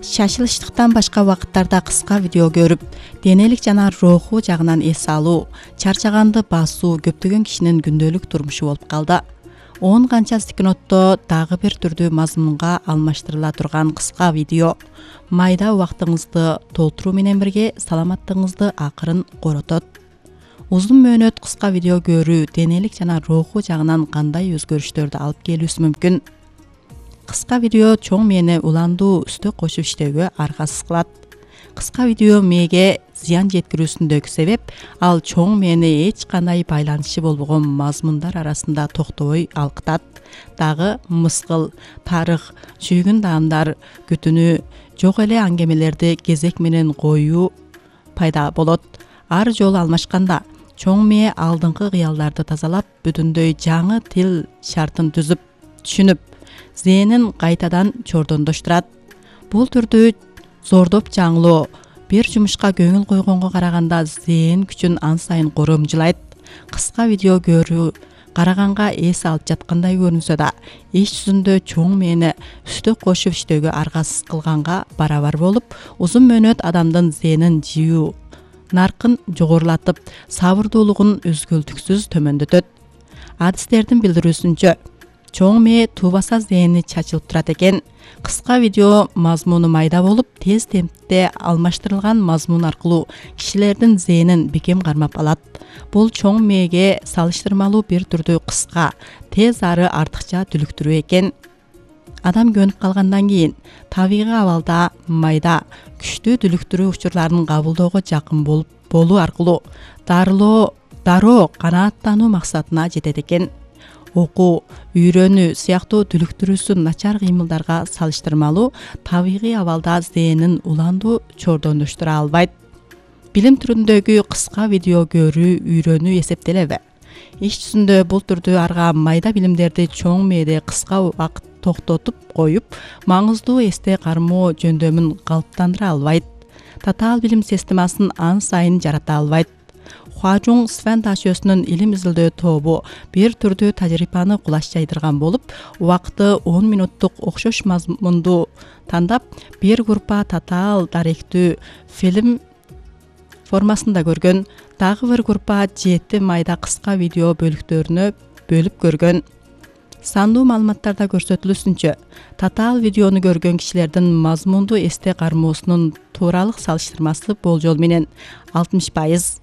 Шашылыштыктан башка вакыттарда кыска видео көрүп, денелик жана руху жагынан эс алуу, чарчаганды басуу көптөгөн кишинин күндөлүк турмушу болуп калды. 10 канча секундтто дагы бир түрдүү мазмунга алмаштырыла турган кыска видео майда убактыңызды толтуруу менен бирге саламаттыгыңызды акырын коротот. Узун мөөнөт кыска видео көрүү денелик жана руху жагынан кандай өзгөрүштөрдү алып келүүсү мүмкүн? Кыска видео чоң мээни уландуу үстө кошуп иштөөгө аргасыз кылат. Кыска видео мээге зыян жеткирүүсүндөгү себеп ал чоң мээни эч кандай байланышы болбогон мазмундар арасында токтобой алкытат. Дагы мыскыл, тарых, сүйгүн даамдар күтүнүү, жок эле аңгемелерди кезек менен коюу пайда болот. Ар жолу алмашканда чоң мээ алдыңкы кыялдарды тазалап, бүтүндөй жаңы тил шартын түзүп, түшүнүп, зээнин кайтадан чордондоштурат. Бул түрдүү зордоп жаңылоо бир жумушка көңүл койгонго караганда зээн күчүн ан сайын коромжулайт. Кыска видео көрүү караганга эс алып жаткандай көрүнсө да, иш жүзүндө чоң мээни үстө кошуп иштөөгө аргасыз кылганга барабар болуп, узун мөөнөт адамдын зээнин жийүү наркын жогорулатып, сабырдуулугун үзгүлтүксүз төмөндөтөт. Адистердин билдирүүсүнчө, чоң мээ туубаса зээни чачылып турат экен. Кыска видео мазмуну майда болуп, тез темпте алмаштырылган мазмун аркылуу кишилердин зээнин бекем кармап алат. Бул чоң мээге салыштырмалуу бир түрдүү кыска, тез ары артыкча дүлүктүрүү экен. Адам көнүп калгандан кийин табигый абалда майда күчтүү дүлүктүрүү учурларын кабылдоого жакын болуу аркылуу дароо канааттануу максатына жетет экен. Окуу, үйрөнүү сыяктуу дүлүктүрүүсү начар кыймылдарга салыштырмалуу табигый абалда зээнин уландуу чордондоштура албайт. Билим түрүндөгү кыска видео көрүү үйрөнүү эсептелеби? Иш жүзүндө бул түрдүү арга майда билимдерди чоң мээде кыска убакыт токтотуп коюп, маңыздуу эсте кармоо жөндөмүн калыптандыра албайт. Татаал билим системасын ан сайын жарата албайт. Хуажуң Свен Дашөсүнүн илим изилдөө тобу бир түрдүү тажрыйбаны кулаш жайдырган болуп, убакыты 10 минуттук окшош мазмунду тандап, бир группа татаал даректүү фильм формасында көргөн, дагы бир группа 7 майда кыска видео бөлүктөрүнө бөлүп көргөн. Сандуу маалыматтарда көрсөтүлүшүнчө, татаал видеону көргөн кишилердин мазмунду эсте кармоосунун тууралык салыштырмасы болжол менен 60%.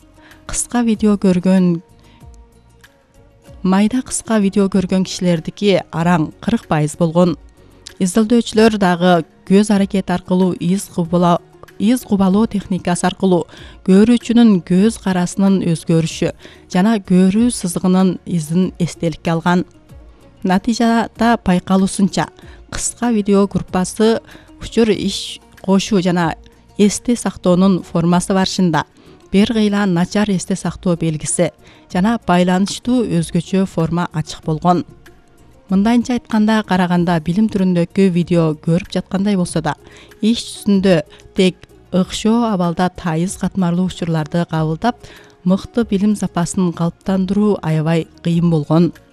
Майда кыска видео көргөн кишилердики араң 40% болгон. Изилдөөчүлөр дагы көз аракети аркылуу из кубалоо техникасы аркылуу көрүүчүнүн көз карасынын өзгөрүшү жана көрүү сызыгынын изин эстеликке алган. Натыйжада байкалуусунча, кыска видео группасы учур иш кошуу жана эсте сактоонун формасы барышында бир кыйла начар эсте сактоо белгиси жана байланыштуу өзгөчө форма ачык болгон. Мындайынча айтканда караганда билим түрүндөгү видео көрүп жаткандай болсо да, иш жүзүндө тек ыкшоо абалда тайыз катмарлуу учурларды кабылдап, мыкты билим запасын калыптандыруу аябай кыйын болгон.